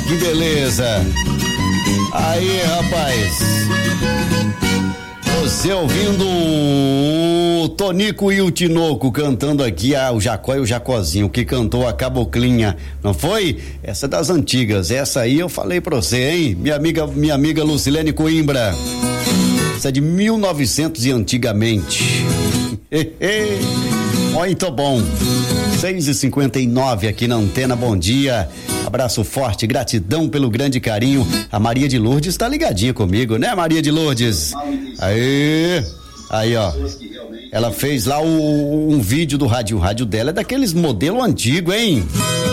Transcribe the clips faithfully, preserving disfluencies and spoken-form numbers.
que beleza. Aí, rapaz. Você ouvindo o Tonico e o Tinoco cantando aqui, ah, o Jacó e o Jacozinho, que cantou a Caboclinha, não foi? Essa é das antigas, essa aí eu falei pra você, hein? Minha amiga, minha amiga Lucilene Coimbra. Essa é de mil e novecentos e antigamente. Muito bom. seis e cinquenta e nove aqui na antena, bom dia. Abraço forte, gratidão pelo grande carinho. A Maria de Lourdes tá ligadinha comigo, né, Maria de Lourdes? Aí, aí, ó. Ela fez lá o, um vídeo do rádio. O rádio dela é daqueles modelo antigo, hein?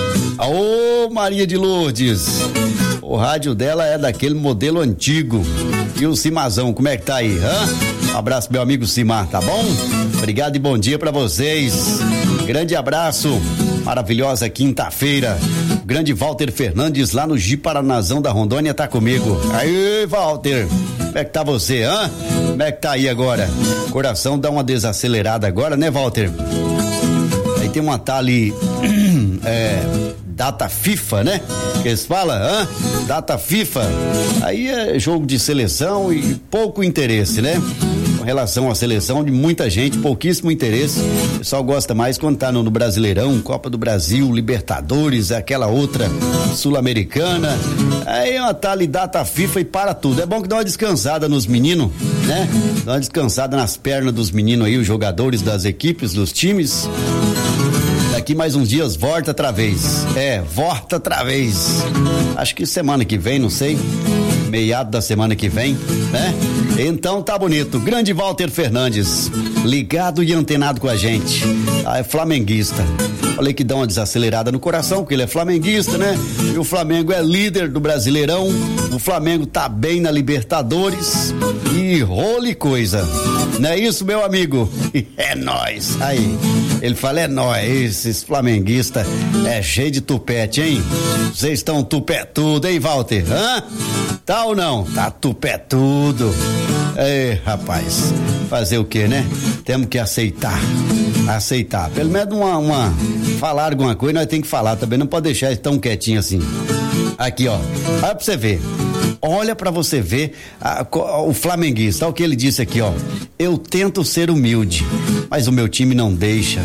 Ô, Maria de Lourdes. O rádio dela é daquele modelo antigo. E o Cimazão, como é que tá aí, hã? Um abraço, meu amigo Cimar, tá bom? Obrigado e bom dia pra vocês. Grande abraço. Maravilhosa quinta-feira. Grande Walter Fernandes lá no Ji-Paranazão da Rondônia tá comigo. Aí, Walter, como é que tá você, hã? Como é que tá aí agora? Coração dá uma desacelerada agora, né, Walter? Aí tem uma tal ali, é, data FIFA, né? Que eles falam, hã? Data FIFA. Aí é jogo de seleção e pouco interesse, né? Com relação à seleção de muita gente, pouquíssimo interesse. O pessoal gosta mais quando tá no, no Brasileirão, Copa do Brasil, Libertadores, aquela outra Sul-Americana. Aí uma tal data FIFA e para tudo. É bom que dá uma descansada nos meninos, né? Dá uma descansada nas pernas dos meninos aí, os jogadores das equipes, dos times. Daqui mais uns dias volta outra vez. É, volta outra vez. Acho que semana que vem, não sei. Meado da semana que vem, né? Então tá bonito. Grande Walter Fernandes, ligado e antenado com a gente. Ah, é flamenguista. Falei que dá uma desacelerada no coração, porque ele é flamenguista, né? E o Flamengo é líder do Brasileirão. O Flamengo tá bem na Libertadores. E role coisa. Não é isso, meu amigo? É nóis. Aí, ele fala, é nóis. Esses flamenguistas é cheio de tupete, hein? Vocês estão tupetudo, hein, Walter? Hã? Tá ou não? Tá tupetudo. Ei, rapaz, fazer o que, né? Temos que aceitar. Aceitar. Pelo menos uma, uma falar alguma coisa, nós temos que falar também. Não pode deixar eles tão quietinho assim. Aqui, ó. Olha pra você ver. Olha pra você ver a, a, o flamenguista. Olha o que ele disse aqui, ó. Eu tento ser humilde, mas o meu time não deixa.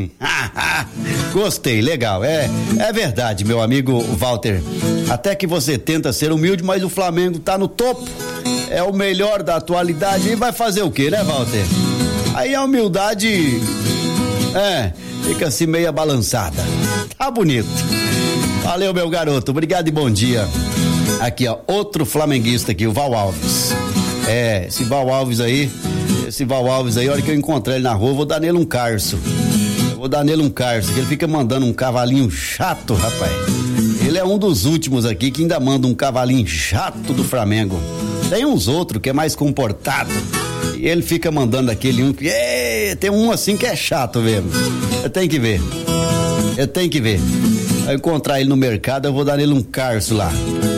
Gostei, legal. É, é verdade, meu amigo Walter. Até que você tenta ser humilde, mas o Flamengo tá no topo. É o melhor da atualidade. E vai fazer o quê, né, Walter? Aí a humildade é, fica assim meio balançada. Tá bonito. Valeu, meu garoto. Obrigado e bom dia. Aqui, ó, outro flamenguista aqui, o Val Alves. É, esse Val Alves aí, esse Val Alves aí, a hora que eu encontrar ele na rua, eu vou dar nele um carço. Eu vou dar nele um carço, que ele fica mandando um cavalinho chato, rapaz. Ele é um dos últimos aqui que ainda manda um cavalinho chato do Flamengo. Tem uns outros que é mais comportado. E ele fica mandando aquele um que. É, tem um assim que é chato mesmo. Eu tenho que ver. Eu tenho que ver. Ao encontrar ele no mercado, eu vou dar nele um carço lá.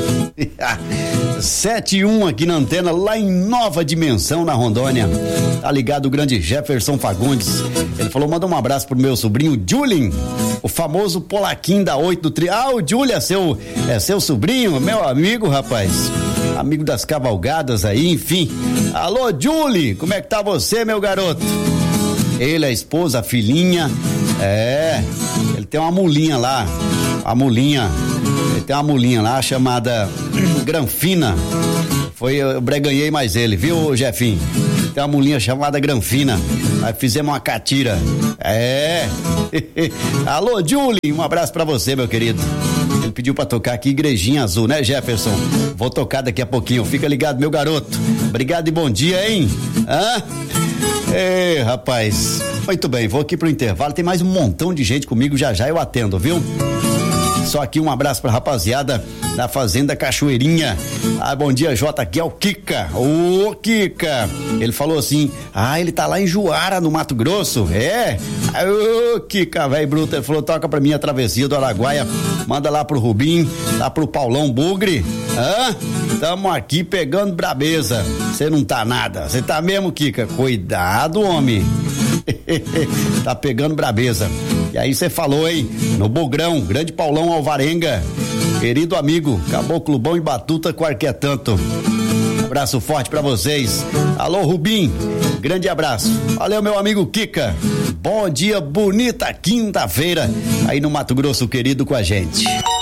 sete e um aqui na antena, lá em Nova Dimensão, na Rondônia. Tá ligado o grande Jefferson Fagundes. Ele falou: manda um abraço pro meu sobrinho Julien, o famoso polaquinho da oito do tri. Ah, o Júlio é seu, é seu sobrinho, meu amigo, rapaz. Amigo das cavalgadas aí, enfim. Alô, Julie, como é que tá você, meu garoto? Ele, a esposa, a filhinha. É, ele tem uma mulinha lá. A mulinha. Ele tem uma mulinha lá chamada Granfina. Foi, eu breganhei mais ele, viu, Jefinho? Tem uma mulinha chamada Granfina. Aí fizemos uma catira. É. Alô, Julie, um abraço pra você, meu querido. Ele pediu pra tocar aqui Igrejinha Azul, né, Jefferson? Vou tocar daqui a pouquinho. Fica ligado, meu garoto. Obrigado e bom dia, hein? Hã? Ei, rapaz. Muito bem, vou aqui pro intervalo. Tem mais um montão de gente comigo. Já já eu atendo, viu? Só aqui um abraço pra rapaziada da Fazenda Cachoeirinha. Ah, bom dia, Jota, aqui é o Kika. Ô, Kika. Ele falou assim: ah, ele tá lá em Juara, no Mato Grosso. É? Ô, Kika, velho bruto. Ele falou: toca pra mim a travessia do Araguaia. Manda lá pro Rubim, lá pro Paulão Bugre. Hã? Tamo aqui pegando brabeza. Você não tá nada. Você tá mesmo, Kika? Cuidado, homem. Tá pegando brabeza. E aí você falou, hein? No Bugrão, grande Paulão Alvarenga, querido amigo, Caboclo Bom e Batuta com Arquetanto. Abraço forte pra vocês. Alô, Rubim, grande abraço. Valeu, meu amigo Kika. Bom dia, bonita quinta-feira aí no Mato Grosso querido com a gente.